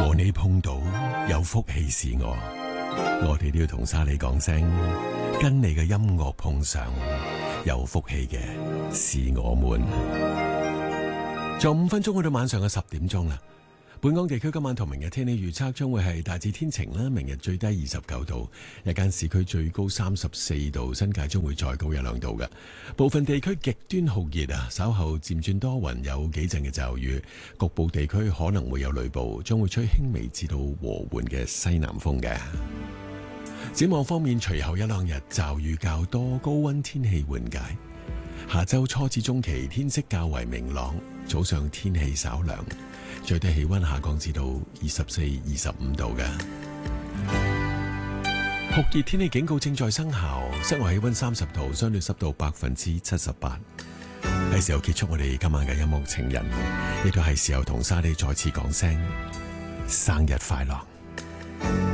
和你碰到有福氣是我哋都要同沙莉講聲，跟你嘅音樂碰上有福氣嘅是我們。仲5分鐘去到晚上嘅10點鐘啦。本港地區今晚同明日天氣預測將會係大致天晴啦，明日最低29度，日間市區最高34度，新界將會再高1-2度嘅。部分地區極端酷熱啊，稍後漸轉多雲，有幾陣嘅驟雨，局部地區可能會有雷暴，將會吹輕微至到和緩嘅西南風嘅。展望方面，隨後1-2日驟雨較多，高溫天氣緩解。下周初至中期天色較為明朗，早上天氣稍涼，最低氣溫下降至到24、25度嘅。酷熱天氣警告正在生效，室外氣溫30度，相對濕度78%。係時候結束我哋今晚嘅音樂情人，亦都係時候同沙莉再次講聲生日快樂。